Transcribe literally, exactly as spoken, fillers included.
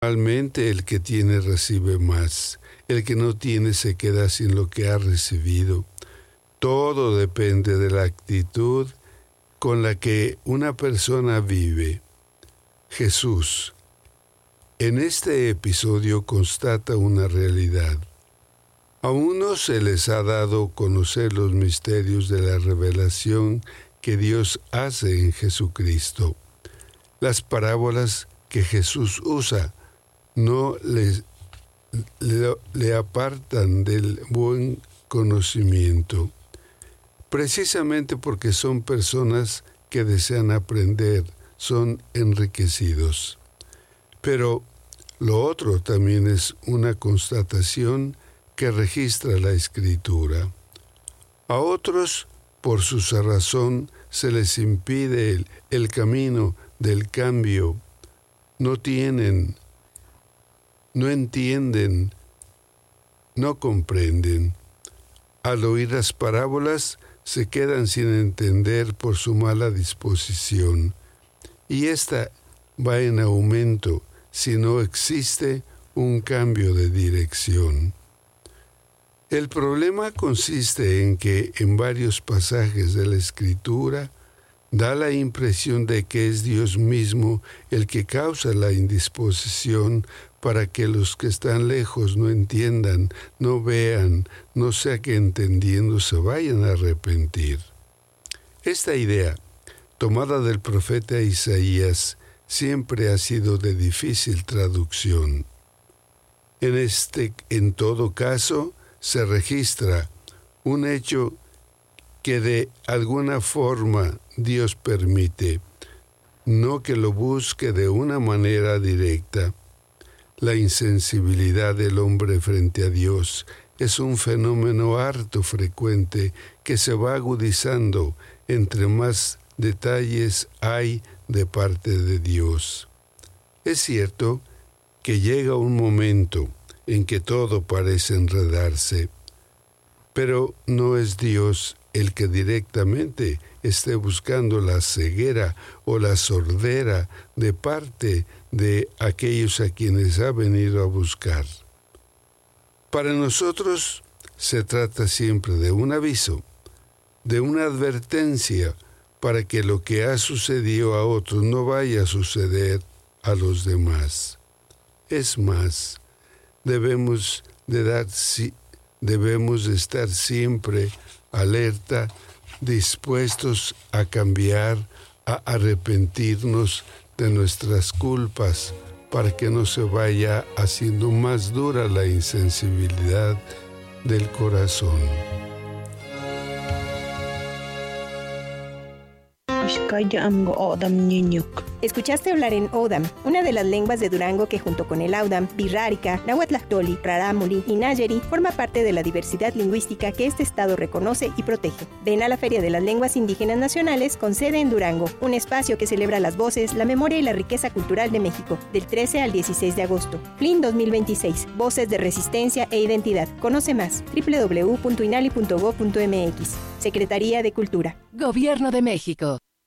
Normalmente el que tiene recibe más, el que no tiene se queda sin lo que ha recibido. Todo depende de la actitud con la que una persona vive. Jesús, en este episodio, constata una realidad. A unos se les ha dado conocer los misterios de la revelación que Dios hace en Jesucristo. Las parábolas que Jesús usa no les, le, le apartan del buen conocimiento, precisamente porque son personas que desean aprender, son enriquecidos. Pero lo otro también es una constatación que registra la Escritura. A otros, por su cerrazón, se les impide el, el camino del cambio. No tienen, no entienden, no comprenden. Al oír las parábolas, se quedan sin entender por su mala disposición. Y esta va en aumento si no existe un cambio de dirección. El problema consiste en que en varios pasajes de la Escritura da la impresión de que es Dios mismo el que causa la indisposición para que los que están lejos no entiendan, no vean, no sea que entendiendo se vayan a arrepentir. Esta idea, tomada del profeta Isaías, siempre ha sido de difícil traducción. En este, en todo caso, se registra un hecho que de alguna forma Dios permite, no que lo busque de una manera directa. La insensibilidad del hombre frente a Dios es un fenómeno harto frecuente que se va agudizando entre más detalles hay de parte de Dios. Es cierto que llega un momento en que todo parece enredarse, pero no es Dios el que directamente esté buscando la ceguera o la sordera de parte de aquellos a quienes ha venido a buscar. Para nosotros se trata siempre de un aviso, de una advertencia para que lo que ha sucedido a otros no vaya a suceder a los demás. Es más, debemos de dar, debemos de estar siempre alerta, dispuestos a cambiar, a arrepentirnos de nuestras culpas, para que no se vaya haciendo más dura la insensibilidad del corazón. Escuchaste hablar en O'odham, una de las lenguas de Durango que junto con el Audam, Birrárica, Nahuatlactoli, Rarámuri y Nayeri forma parte de la diversidad lingüística que este estado reconoce y protege. Ven a la Feria de las Lenguas Indígenas Nacionales con sede en Durango, un espacio que celebra las voces, la memoria y la riqueza cultural de México, del trece al dieciséis de agosto. F L I N dos mil veintiséis, Voces de Resistencia e Identidad. Conoce más, doble u doble u doble u punto inali punto gob punto eme equis. Secretaría de Cultura. Gobierno de México.